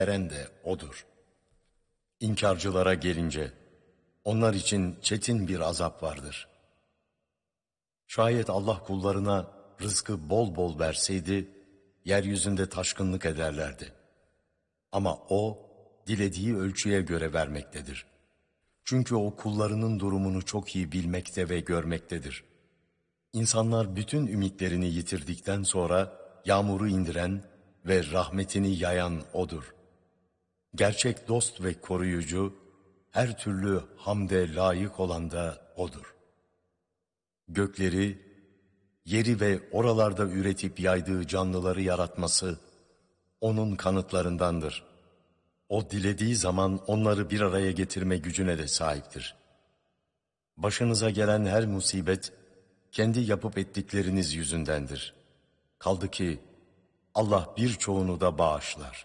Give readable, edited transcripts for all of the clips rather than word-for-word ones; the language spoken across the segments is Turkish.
veren de O'dur. İnkarcılara gelince, onlar için çetin bir azap vardır. Şayet Allah kullarına rızkı bol bol verseydi, yeryüzünde taşkınlık ederlerdi. Ama O, dilediği ölçüye göre vermektedir. Çünkü O kullarının durumunu çok iyi bilmekte ve görmektedir. İnsanlar bütün ümitlerini yitirdikten sonra yağmuru indiren ve rahmetini yayan O'dur. Gerçek dost ve koruyucu, her türlü hamde layık olan da O'dur. Gökleri, yeri ve oralarda üretip yaydığı canlıları yaratması O'nun kanıtlarındandır. O dilediği zaman onları bir araya getirme gücüne de sahiptir. Başınıza gelen her musibet, kendi yapıp ettikleriniz yüzündendir. Kaldı ki Allah birçoğunu da bağışlar.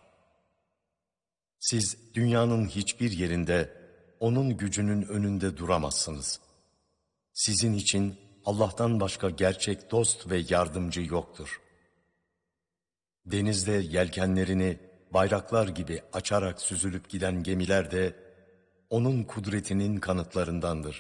Siz dünyanın hiçbir yerinde O'nun gücünün önünde duramazsınız. Sizin için Allah'tan başka gerçek dost ve yardımcı yoktur. Denizde yelkenlerini bayraklar gibi açarak süzülüp giden gemiler de O'nun kudretinin kanıtlarındandır.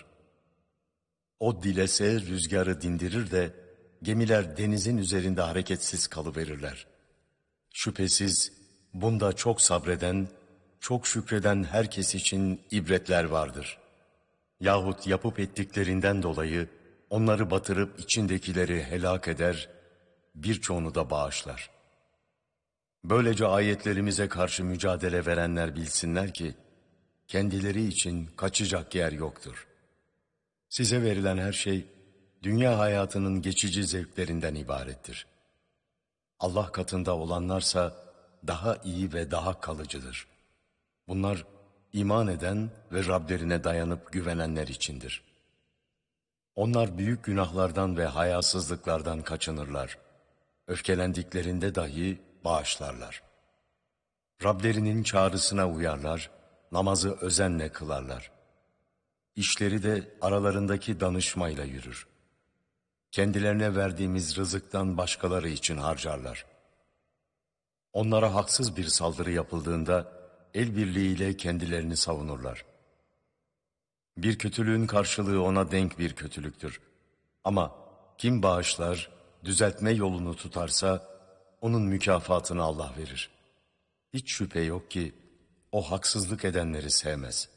O dilese rüzgarı dindirir de gemiler denizin üzerinde hareketsiz kalıverirler. Şüphesiz bunda çok sabreden, çok şükreden herkes için ibretler vardır. Yahut yapıp ettiklerinden dolayı onları batırıp içindekileri helak eder, birçoğunu da bağışlar. Böylece ayetlerimize karşı mücadele verenler bilsinler ki, kendileri için kaçacak yer yoktur. Size verilen her şey, dünya hayatının geçici zevklerinden ibarettir. Allah katında olanlarsa daha iyi ve daha kalıcıdır. Bunlar iman eden ve Rablerine dayanıp güvenenler içindir. Onlar büyük günahlardan ve hayasızlıklardan kaçınırlar. Öfkelendiklerinde dahi bağışlarlar. Rablerinin çağrısına uyarlar, namazı özenle kılarlar. İşleri de aralarındaki danışmayla yürür. Kendilerine verdiğimiz rızıktan başkaları için harcarlar. Onlara haksız bir saldırı yapıldığında el birliğiyle kendilerini savunurlar. Bir kötülüğün karşılığı ona denk bir kötülüktür. Ama kim bağışlar, düzeltme yolunu tutarsa onun mükafatını Allah verir. Hiç şüphe yok ki o haksızlık edenleri sevmez.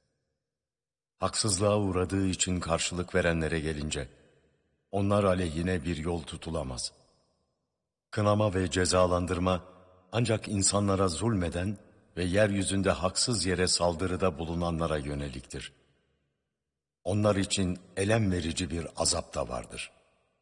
Haksızlığa uğradığı için karşılık verenlere gelince onlar aleyhine bir yol tutulamaz. Kınama ve cezalandırma ancak insanlara zulmeden ve yeryüzünde haksız yere saldırıda bulunanlara yöneliktir. Onlar için elem verici bir azap da vardır.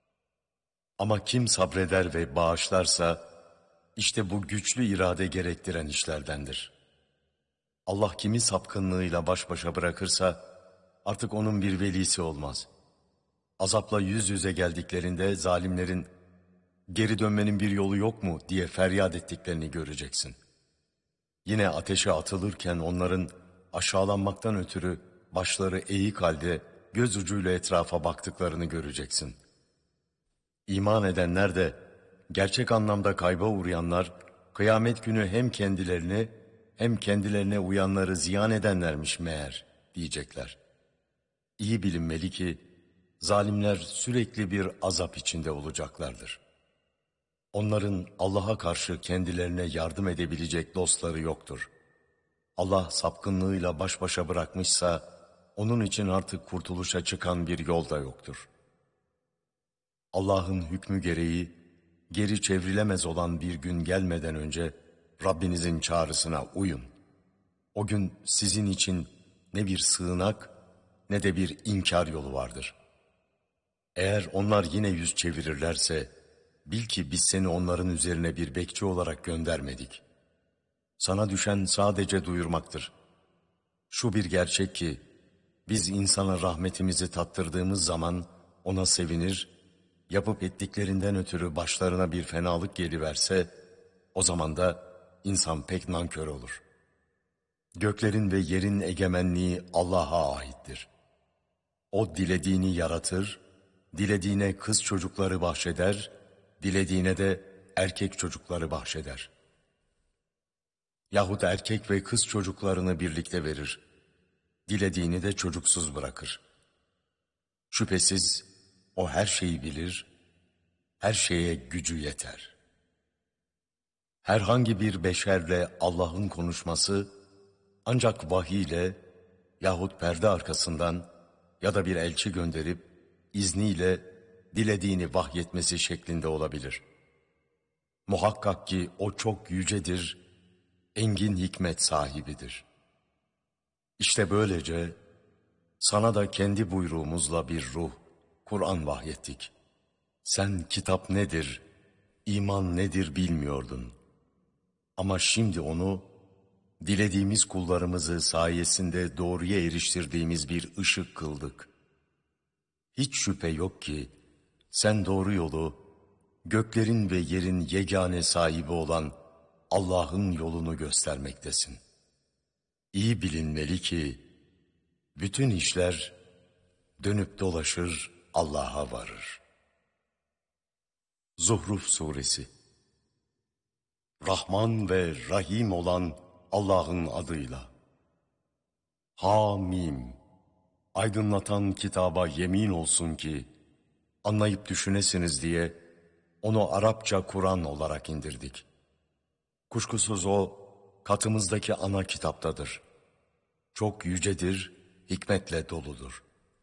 Ama kim sabreder ve bağışlarsa, işte bu güçlü irade gerektiren işlerdendir. Allah kimi sapkınlığıyla baş başa bırakırsa, artık onun bir velisi olmaz. Azapla yüz yüze geldiklerinde zalimlerin, geri dönmenin bir yolu yok mu diye feryat ettiklerini göreceksin. Yine ateşe atılırken onların aşağılanmaktan ötürü başları eğik halde göz ucuyla etrafa baktıklarını göreceksin. İman edenler de gerçek anlamda kayba uğrayanlar kıyamet günü hem kendilerini hem kendilerine uyanları ziyan edenlermiş meğer diyecekler. İyi bilinmeli ki zalimler sürekli bir azap içinde olacaklardır. Onların Allah'a karşı kendilerine yardım edebilecek dostları yoktur. Allah sapkınlığıyla baş başa bırakmışsa onun için artık kurtuluşa çıkan bir yol da yoktur. Allah'ın hükmü gereği geri çevrilemez olan bir gün gelmeden önce Rabbinizin çağrısına uyun. O gün sizin için ne bir sığınak ne de bir inkar yolu vardır. Eğer onlar yine yüz çevirirlerse bil ki biz seni onların üzerine bir bekçi olarak göndermedik. Sana düşen sadece duyurmaktır. Şu bir gerçek ki biz insana rahmetimizi tattırdığımız zaman ona sevinir, yapıp ettiklerinden ötürü başlarına bir fenalık geliverse o zaman da insan pek nankör olur. Göklerin ve yerin egemenliği Allah'a aittir. O dilediğini yaratır, dilediğine kız çocukları bahşeder, dilediğine de erkek çocukları bahşeder. Yahut erkek ve kız çocuklarını birlikte verir. Dilediğini de çocuksuz bırakır. Şüphesiz o her şeyi bilir, her şeye gücü yeter. Herhangi bir beşerle Allah'ın konuşması ancak vahiy ile yahut perde arkasından ya da bir elçi gönderip izniyle dilediğini vahyetmesi şeklinde olabilir. Muhakkak ki o çok yücedir, engin hikmet sahibidir. İşte böylece sana da kendi buyruğumuzla bir ruh, Kur'an vahyettik. Sen kitap nedir, iman nedir bilmiyordun. Ama şimdi onu dilediğimiz kullarımızı sayesinde doğruya eriştirdiğimiz bir ışık kıldık. Hiç şüphe yok ki sen doğru yolu, göklerin ve yerin yegane sahibi olan Allah'ın yolunu göstermektesin. İyi bilinmeli ki bütün işler dönüp dolaşır Allah'a varır. Zuhruf Suresi. Rahman ve Rahim olan Allah'ın adıyla. Hamim. Aydınlatan kitaba yemin olsun ki anlayıp düşünesiniz diye onu Arapça Kur'an olarak indirdik. Kuşkusuz o katımızdaki ana kitaptadır. Çok yücedir, hikmetle doludur.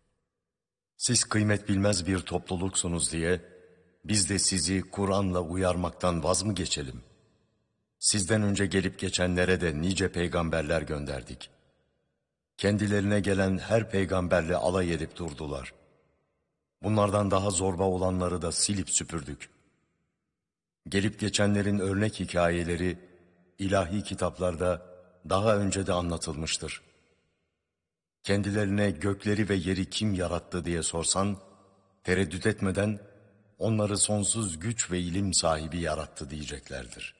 Siz kıymet bilmez bir topluluksunuz diye biz de sizi Kur'an'la uyarmaktan vaz mı geçelim? Sizden önce gelip geçenlere de nice peygamberler gönderdik. Kendilerine gelen her peygamberle alay edip durdular. Bunlardan daha zorba olanları da silip süpürdük. Gelip geçenlerin örnek hikayeleri ilahi kitaplarda daha önce de anlatılmıştır. Kendilerine gökleri ve yeri kim yarattı diye sorsan, tereddüt etmeden onları sonsuz güç ve ilim sahibi yarattı diyeceklerdir.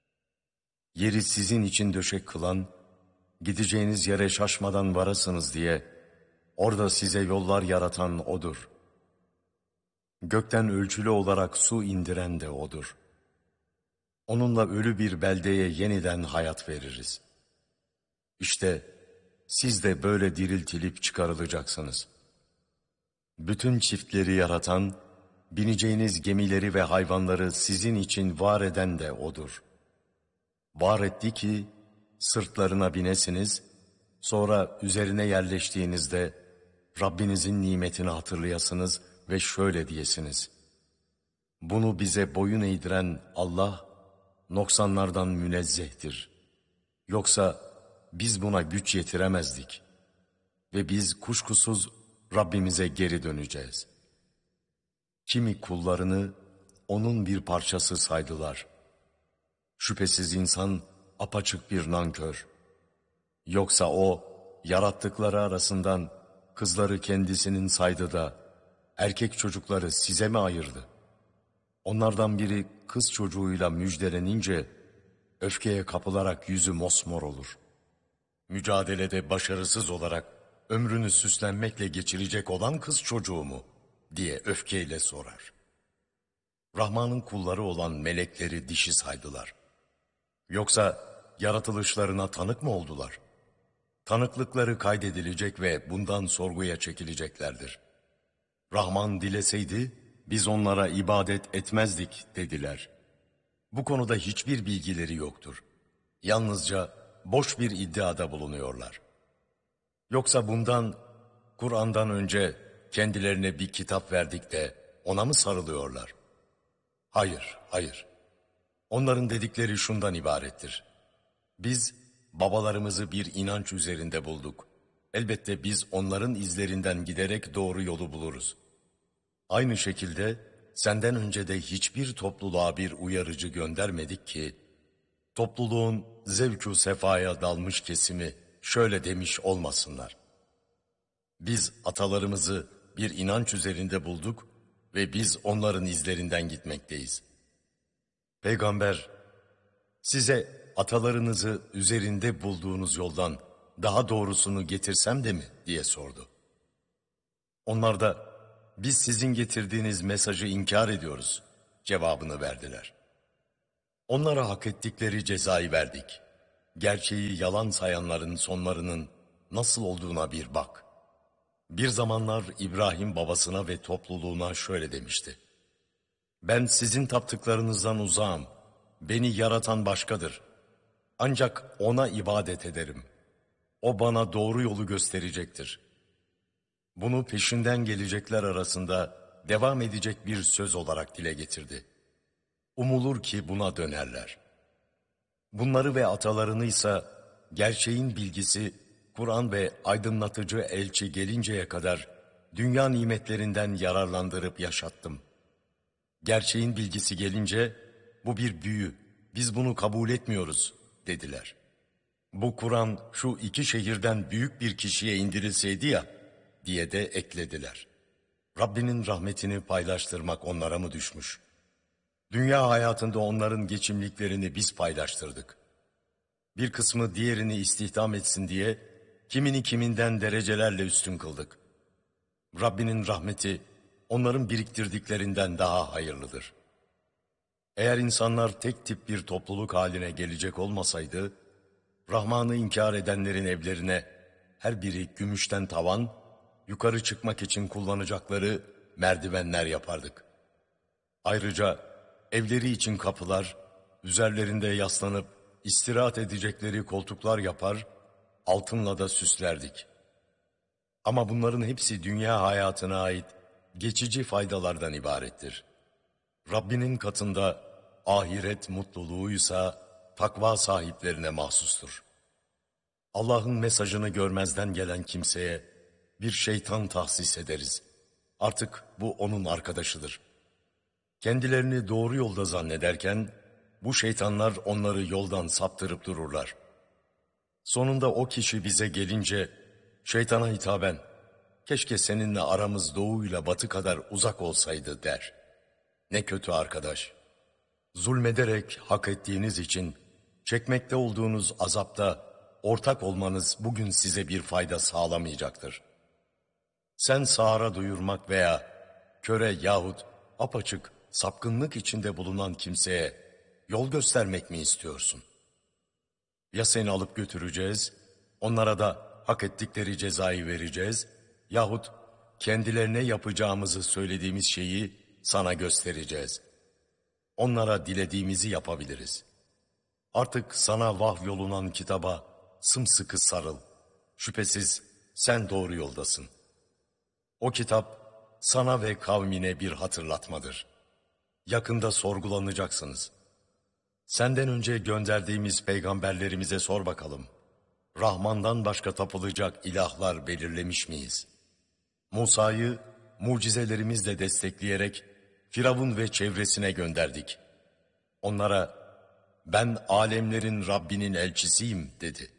Yeri sizin için döşek kılan, gideceğiniz yere şaşmadan varasınız diye orada size yollar yaratan O'dur. Gökten ölçülü olarak su indiren de O'dur. Onunla ölü bir beldeye yeniden hayat veririz. İşte siz de böyle diriltilip çıkarılacaksınız. Bütün çiftleri yaratan, bineceğiniz gemileri ve hayvanları sizin için var eden de O'dur. Var etti ki sırtlarına binesiniz, sonra üzerine yerleştiğinizde Rabbinizin nimetini hatırlayasınız ve şöyle diyesiniz: bunu bize boyun eğdiren Allah noksanlardan münezzehtir. Yoksa biz buna güç yetiremezdik ve biz kuşkusuz Rabbimize geri döneceğiz. Kimi kullarını onun bir parçası saydılar. Şüphesiz insan apaçık bir nankör. Yoksa o yarattıkları arasından kızları kendisinin saydı da erkek çocukları size mi ayırdı? Onlardan biri kız çocuğuyla müjdelenince öfkeye kapılarak yüzü mosmor olur. Mücadelede başarısız olarak ömrünü süslenmekle geçirecek olan kız çocuğu mu diye öfkeyle sorar. Rahman'ın kulları olan melekleri dişi saydılar. Yoksa yaratılışlarına tanık mı oldular? Tanıklıkları kaydedilecek ve bundan sorguya çekileceklerdir. Rahman dileseydi biz onlara ibadet etmezdik dediler. Bu konuda hiçbir bilgileri yoktur. Yalnızca boş bir iddiada bulunuyorlar. Yoksa bundan, Kur'an'dan önce kendilerine bir kitap verdik de ona mı sarılıyorlar? Hayır, hayır. Onların dedikleri şundan ibarettir. Biz babalarımızı bir inanç üzerinde bulduk. Elbette biz onların izlerinden giderek doğru yolu buluruz. Aynı şekilde senden önce de hiçbir topluluğa bir uyarıcı göndermedik ki, topluluğun zevk-ü sefaya dalmış kesimi şöyle demiş olmasınlar: biz atalarımızı bir inanç üzerinde bulduk ve biz onların izlerinden gitmekteyiz. Peygamber, size atalarınızı üzerinde bulduğunuz yoldan daha doğrusunu getirsem de mi diye sordu. Onlar da biz sizin getirdiğiniz mesajı inkar ediyoruz cevabını verdiler. Onlara hak ettikleri cezayı verdik. gerçeği yalan sayanların sonlarının nasıl olduğuna bir bak. Bir zamanlar İbrahim babasına ve topluluğuna şöyle demişti: Ben sizin taptıklarınızdan uzağım. Beni yaratan başkadır. Ancak ona ibadet ederim. O bana doğru yolu gösterecektir. Bunu peşinden gelecekler arasında devam edecek bir söz olarak dile getirdi. Umulur ki buna dönerler. Bunları ve atalarını ise gerçeğin bilgisi, Kur'an ve aydınlatıcı elçi gelinceye kadar dünya nimetlerinden yararlandırıp yaşattım. Gerçeğin bilgisi gelince bu bir büyü, biz bunu kabul etmiyoruz dediler. Bu Kur'an şu iki şehirden büyük bir kişiye indirilseydi ya diye de eklediler. Rabbinin rahmetini paylaştırmak onlara mı düşmüş? Dünya hayatında onların geçimliklerini biz paylaştırdık. Bir kısmı diğerini istihdam etsin diye kimini kiminden derecelerle üstün kıldık. Rabbinin rahmeti onların biriktirdiklerinden daha hayırlıdır. Eğer insanlar tek tip bir topluluk haline gelecek olmasaydı, Rahman'ı inkar edenlerin evlerine her biri gümüşten tavan, yukarı çıkmak için kullanacakları merdivenler yapardık. Ayrıca evleri için kapılar, üzerlerinde yaslanıp istirahat edecekleri koltuklar yapar, altınla da süslerdik. Ama bunların hepsi dünya hayatına ait geçici faydalardan ibarettir. Rabbinin katında ahiret mutluluğuysa takva sahiplerine mahsustur. Allah'ın mesajını görmezden gelen kimseye bir şeytan tahsis ederiz. Artık bu onun arkadaşıdır. Kendilerini doğru yolda zannederken bu şeytanlar onları yoldan saptırıp dururlar. Sonunda o kişi bize gelince şeytana hitaben keşke seninle aramız doğuyla batı kadar uzak olsaydı der. Ne kötü arkadaş. Zulmederek hak ettiğiniz için çekmekte olduğunuz azapta ortak olmanız bugün size bir fayda sağlamayacaktır. Sen sağıra duyurmak veya köre yahut apaçık sapkınlık içinde bulunan kimseye yol göstermek mi istiyorsun? Ya seni alıp götüreceğiz, onlara da hak ettikleri cezayı vereceğiz yahut kendilerine yapacağımızı söylediğimiz şeyi sana göstereceğiz. Onlara dilediğimizi yapabiliriz. Artık sana vahyolunan kitaba sımsıkı sarıl. Şüphesiz sen doğru yoldasın. O kitap sana ve kavmine bir hatırlatmadır. Yakında sorgulanacaksınız. Senden önce gönderdiğimiz peygamberlerimize sor bakalım. Rahman'dan başka tapılacak ilahlar belirlemiş miyiz? Musa'yı mucizelerimizle destekleyerek Firavun ve çevresine gönderdik. Onlara ben alemlerin Rabbinin elçisiyim dedi.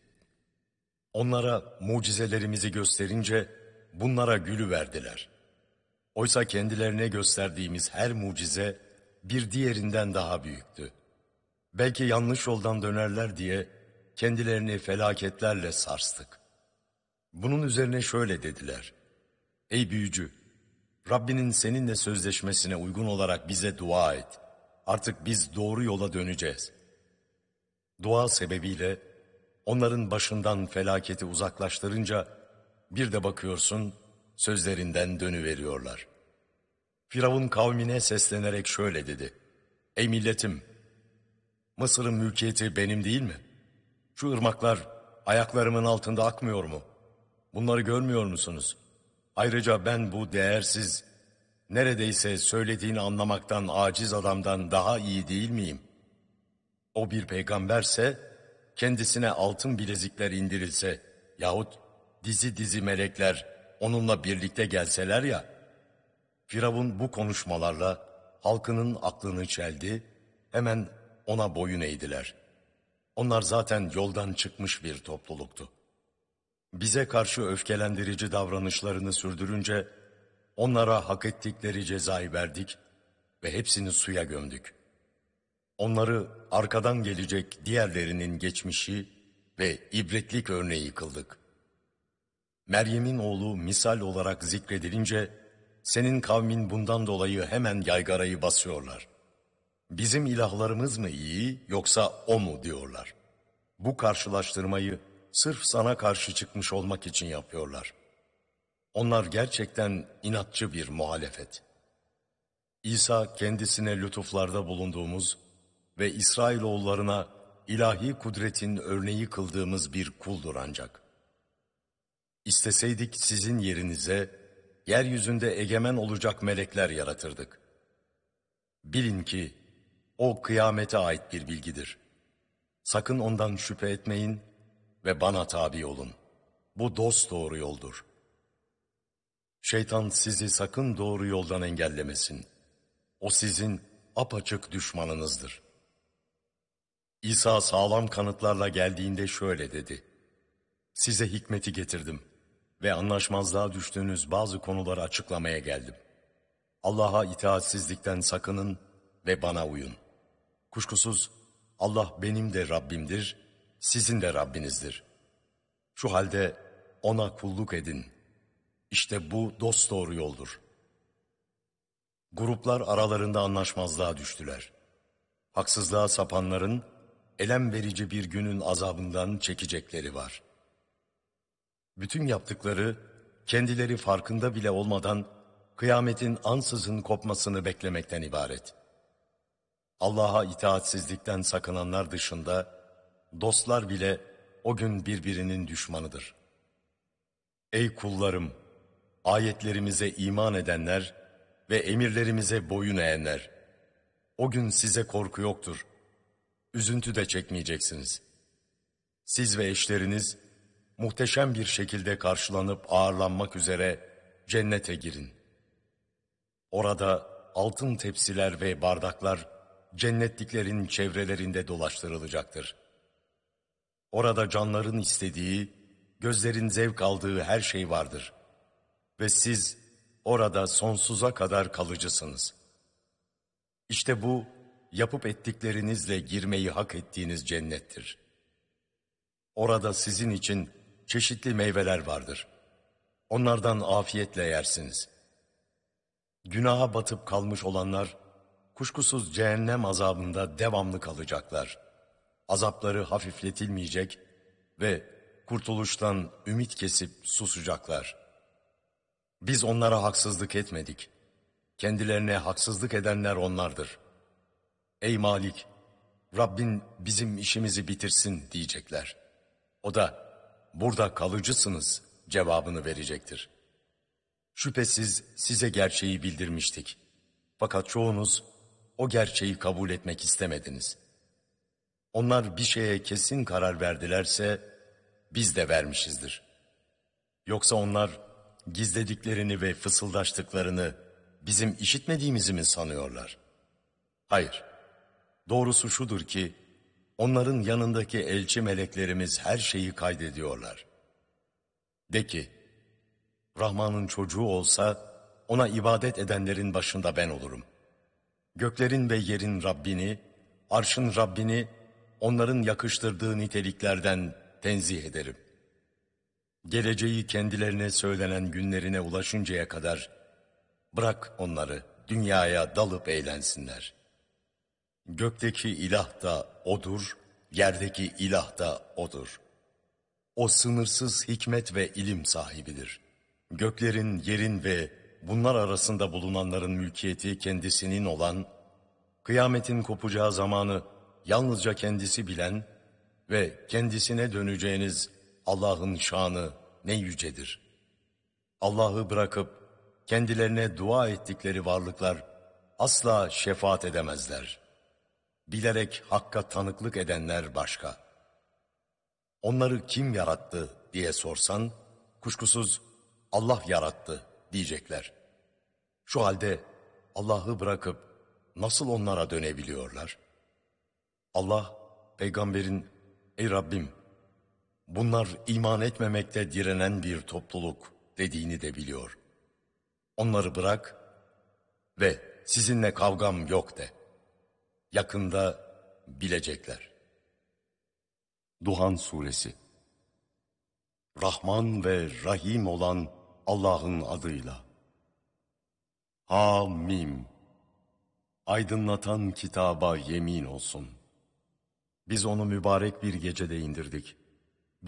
Onlara mucizelerimizi gösterince bunlara gülüverdiler. Oysa kendilerine gösterdiğimiz her mucize bir diğerinden daha büyüktü. Belki yanlış yoldan dönerler diye kendilerini felaketlerle sarstık. Bunun üzerine şöyle dediler: Ey büyücü! Rabbinin seninle sözleşmesine uygun olarak bize dua et. Artık biz doğru yola döneceğiz. Dua sebebiyle onların başından felaketi uzaklaştırınca bir de bakıyorsun sözlerinden dönüveriyorlar. Firavun kavmine seslenerek şöyle dedi: Ey milletim! Mısır'ın mülkiyeti benim değil mi? Şu ırmaklar ayaklarımın altında akmıyor mu? Bunları görmüyor musunuz? Ayrıca ben bu değersiz, neredeyse söylediğini anlamaktan aciz adamdan daha iyi değil miyim? O bir peygamberse, kendisine altın bilezikler indirilse yahut dizi dizi melekler onunla birlikte gelseler ya, Firavun bu konuşmalarla halkının aklını çeldi, hemen ona boyun eğdiler. Onlar zaten yoldan çıkmış bir topluluktu. Bize karşı öfkelendirici davranışlarını sürdürünce onlara hak ettikleri cezayı verdik ve hepsini suya gömdük. Onları arkadan gelecek diğerlerinin geçmişi ve ibretlik örneği kıldık. Meryem'in oğlu misal olarak zikredilince senin kavmin bundan dolayı hemen yaygarayı basıyorlar. Bizim ilahlarımız mı iyi yoksa o mu diyorlar. Bu karşılaştırmayı sırf sana karşı çıkmış olmak için yapıyorlar. Onlar gerçekten inatçı bir muhalefet. İsa kendisine lütuflarda bulunduğumuz ve İsrailoğullarına ilahi kudretin örneği kıldığımız bir kuldur ancak. İsteseydik sizin yerinize yeryüzünde egemen olacak melekler yaratırdık. Bilin ki o kıyamete ait bir bilgidir. Sakın ondan şüphe etmeyin ve bana tabi olun. Bu dosdoğru yoldur. Şeytan sizi sakın doğru yoldan engellemesin. O sizin apaçık düşmanınızdır. İsa sağlam kanıtlarla geldiğinde şöyle dedi: Size hikmeti getirdim ve anlaşmazlığa düştüğünüz bazı konuları açıklamaya geldim. Allah'a itaatsizlikten sakının ve bana uyun. Kuşkusuz Allah benim de Rabbimdir, sizin de Rabbinizdir. Şu halde ona kulluk edin. İşte bu dosdoğru yoldur. Gruplar aralarında anlaşmazlığa düştüler. Haksızlığa sapanların elem verici bir günün azabından çekecekleri var. Bütün yaptıkları kendileri farkında bile olmadan kıyametin ansızın kopmasını beklemekten ibaret. Allah'a itaatsizlikten sakınanlar dışında dostlar bile o gün birbirinin düşmanıdır. Ey kullarım! Ayetlerimize iman edenler ve emirlerimize boyun eğenler! O gün size korku yoktur. Üzüntü de çekmeyeceksiniz. Siz ve eşleriniz muhteşem bir şekilde karşılanıp ağırlanmak üzere cennete girin. Orada altın tepsiler ve bardaklar cennetliklerin çevrelerinde dolaştırılacaktır. Orada canların istediği, gözlerin zevk aldığı her şey vardır. Ve siz orada sonsuza kadar kalıcısınız. İşte bu, yapıp ettiklerinizle girmeyi hak ettiğiniz cennettir. Orada sizin için çeşitli meyveler vardır. Onlardan afiyetle yersiniz. Günaha batıp kalmış olanlar, kuşkusuz cehennem azabında devamlı kalacaklar. Azapları hafifletilmeyecek ve kurtuluştan ümit kesip susacaklar. Biz onlara haksızlık etmedik. Kendilerine haksızlık edenler onlardır. Ey Malik! Rabbin bizim işimizi bitirsin diyecekler. O da burada kalıcısınız cevabını verecektir. Şüphesiz size gerçeği bildirmiştik. Fakat çoğunuz o gerçeği kabul etmek istemediniz. Onlar bir şeye kesin karar verdilerse biz de vermişizdir. Yoksa onlar gizlediklerini ve fısıldaştıklarını bizim işitmediğimizi mi sanıyorlar? Hayır. Doğrusu şudur ki onların yanındaki elçi meleklerimiz her şeyi kaydediyorlar. De ki, Rahman'ın çocuğu olsa ona ibadet edenlerin başında ben olurum. Göklerin ve yerin Rabbini, arşın Rabbini onların yakıştırdığı niteliklerden tenzih ederim. Geleceği kendilerine söylenen günlerine ulaşıncaya kadar bırak onları dünyaya dalıp eğlensinler. Gökteki ilah da O'dur, yerdeki ilah da O'dur. O sınırsız hikmet ve ilim sahibidir. Göklerin, yerin ve bunlar arasında bulunanların mülkiyeti kendisinin olan, kıyametin kopacağı zamanı yalnızca kendisi bilen ve kendisine döneceğiniz Allah'ın şanı ne yücedir. Allah'ı bırakıp kendilerine dua ettikleri varlıklar asla şefaat edemezler. Bilerek hakka tanıklık edenler başka. Onları kim yarattı diye sorsan, kuşkusuz Allah yarattı diyecekler. Şu halde Allah'ı bırakıp nasıl onlara dönebiliyorlar? Allah, peygamberin, ey Rabbim, bunlar iman etmemekte direnen bir topluluk dediğini de biliyor. Onları bırak ve sizinle kavgam yok de. Yakında bilecekler. Duhan Suresi. Rahman ve Rahim olan Allah'ın adıyla. Hamim. Aydınlatan kitaba yemin olsun. Biz onu mübarek bir gecede indirdik.